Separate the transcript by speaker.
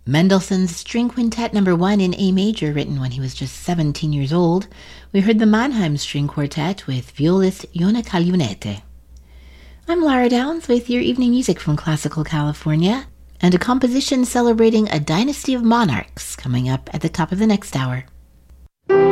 Speaker 1: Mendelssohn's String Quintet No. 1 in A major, written when he was just 17 years old. We heard the Mannheim String Quartet with violist Iona Cagliunete. I'm Lara Downs with your evening music from Classical California, and a composition celebrating a dynasty of monarchs coming up at the top of the next hour.